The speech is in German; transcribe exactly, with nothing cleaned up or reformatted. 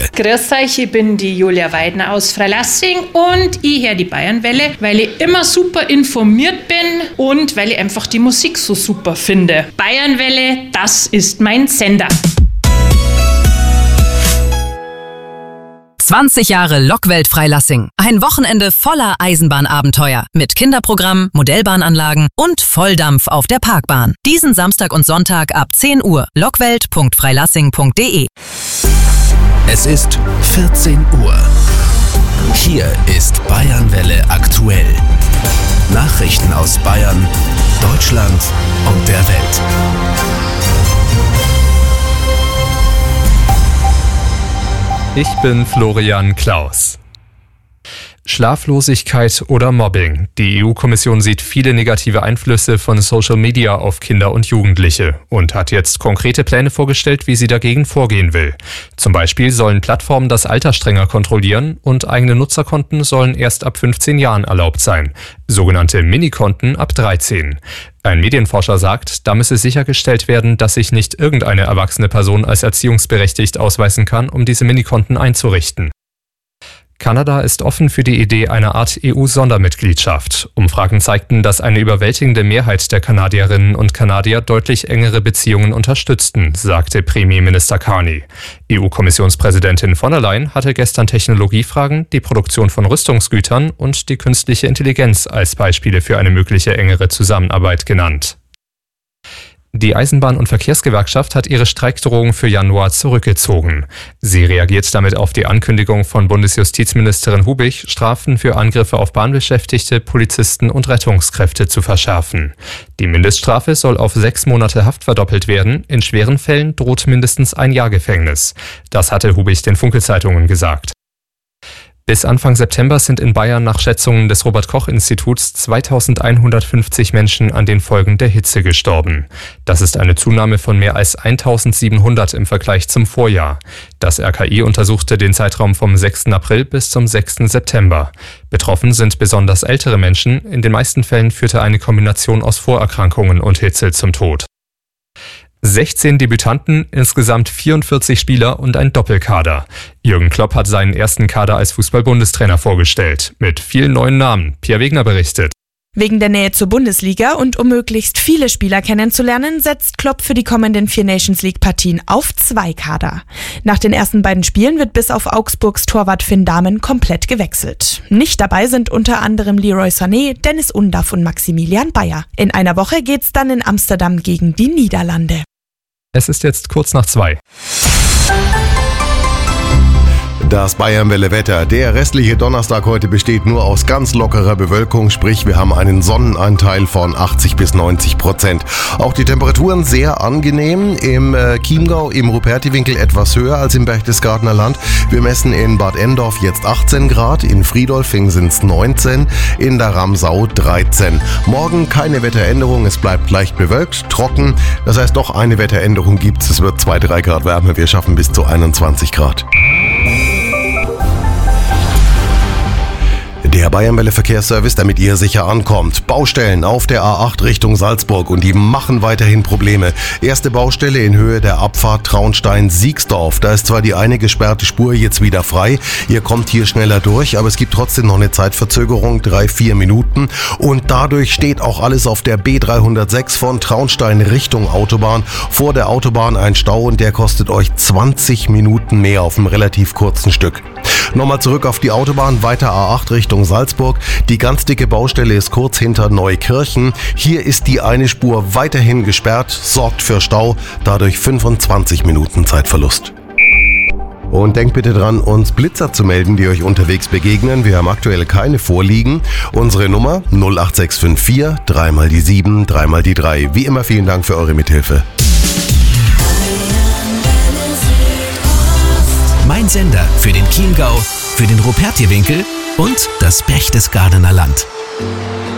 Grüß euch, ich bin die Julia Weidner aus Freilassing und ich höre die Bayernwelle, weil ich immer super informiert bin und weil ich einfach die Musik so super finde. Bayernwelle, das ist mein Sender. zwanzig Jahre Lokwelt Freilassing. Ein Wochenende voller Eisenbahnabenteuer. Mit Kinderprogramm, Modellbahnanlagen und Volldampf auf der Parkbahn. Diesen Samstag und Sonntag ab zehn Uhr. lockwelt punkt freilassing punkt de. Es ist vierzehn Uhr. Hier ist Bayernwelle aktuell. Nachrichten aus Bayern, Deutschland und der Welt. Ich bin Florian Klaus. Schlaflosigkeit oder Mobbing. Die E U-Kommission sieht viele negative Einflüsse von Social Media auf Kinder und Jugendliche und hat jetzt konkrete Pläne vorgestellt, wie sie dagegen vorgehen will. Zum Beispiel sollen Plattformen das Alter strenger kontrollieren und eigene Nutzerkonten sollen erst ab fünfzehn Jahren erlaubt sein. Sogenannte Minikonten ab dreizehn. Ein Medienforscher sagt, da müsse sichergestellt werden, dass sich nicht irgendeine erwachsene Person als erziehungsberechtigt ausweisen kann, um diese Minikonten einzurichten. Kanada ist offen für die Idee einer Art E U-Sondermitgliedschaft. Umfragen zeigten, dass eine überwältigende Mehrheit der Kanadierinnen und Kanadier deutlich engere Beziehungen unterstützten, sagte Premierminister Carney. E U-Kommissionspräsidentin von der Leyen hatte gestern Technologiefragen, die Produktion von Rüstungsgütern und die künstliche Intelligenz als Beispiele für eine mögliche engere Zusammenarbeit genannt. Die Eisenbahn- und Verkehrsgewerkschaft hat ihre Streikdrohung für Januar zurückgezogen. Sie reagiert damit auf die Ankündigung von Bundesjustizministerin Hubig, Strafen für Angriffe auf Bahnbeschäftigte, Polizisten und Rettungskräfte zu verschärfen. Die Mindeststrafe soll auf sechs Monate Haft verdoppelt werden. In schweren Fällen droht mindestens ein Jahr Gefängnis. Das hatte Hubig den Funke-Zeitungen gesagt. Bis Anfang September sind in Bayern nach Schätzungen des Robert-Koch-Instituts zweitausendeinhundertfünfzig Menschen an den Folgen der Hitze gestorben. Das ist eine Zunahme von mehr als eintausendsiebenhundert im Vergleich zum Vorjahr. Das R K I untersuchte den Zeitraum vom sechsten April bis zum sechsten September. Betroffen sind besonders ältere Menschen. In den meisten Fällen führte eine Kombination aus Vorerkrankungen und Hitze zum Tod. sechzehn Debütanten, insgesamt vierundvierzig Spieler und ein Doppelkader. Jürgen Klopp hat seinen ersten Kader als Fußball-Bundestrainer vorgestellt. Mit vielen neuen Namen. Pia Wegner berichtet. Wegen der Nähe zur Bundesliga und um möglichst viele Spieler kennenzulernen, setzt Klopp für die kommenden vier Nations-League-Partien auf zwei Kader. Nach den ersten beiden Spielen wird bis auf Augsburgs Torwart Finn Dahmen komplett gewechselt. Nicht dabei sind unter anderem Leroy Sané, Dennis Undaff und Maximilian Bayer. In einer Woche geht's dann in Amsterdam gegen die Niederlande. Es ist jetzt kurz nach zwei. Das Bayernwelle-Wetter. Der restliche Donnerstag heute besteht nur aus ganz lockerer Bewölkung, sprich wir haben einen Sonnenanteil von achtzig bis neunzig Prozent. Auch die Temperaturen sehr angenehm. Im äh, Chiemgau, im Rupertiwinkel etwas höher als im Berchtesgadener Land. Wir messen in Bad Endorf jetzt achtzehn Grad, in Friedolfing sind es neunzehn, in der Ramsau dreizehn. Morgen keine Wetteränderung, es bleibt leicht bewölkt, trocken. Das heißt, doch eine Wetteränderung gibt es. Es wird zwei bis drei Grad wärmer, wir schaffen bis zu einundzwanzig Grad. Der Bayernwelle Verkehrsservice, damit ihr sicher ankommt. Baustellen auf der A acht Richtung Salzburg und die machen weiterhin Probleme. Erste Baustelle in Höhe der Abfahrt Traunstein-Siegsdorf. Da ist zwar die eine gesperrte Spur jetzt wieder frei. Ihr kommt hier schneller durch, aber es gibt trotzdem noch eine Zeitverzögerung, drei, vier Minuten. Und dadurch steht auch alles auf der B dreihundertsechs von Traunstein Richtung Autobahn. Vor der Autobahn ein Stau und der kostet euch zwanzig Minuten mehr auf einem relativ kurzen Stück. Nochmal zurück auf die Autobahn, weiter A acht Richtung Salzburg. Die ganz dicke Baustelle ist kurz hinter Neukirchen. Hier ist die eine Spur weiterhin gesperrt, sorgt für Stau, dadurch fünfundzwanzig Minuten Zeitverlust. Und denkt bitte dran, uns Blitzer zu melden, die euch unterwegs begegnen. Wir haben aktuell keine vorliegen. Unsere Nummer null acht sechs fünf vier, drei mal die sieben, drei mal die drei. Wie immer vielen Dank für eure Mithilfe. Mein Sender für den Chiemgau, für den Rupertiwinkel und das Berchtesgadener Land.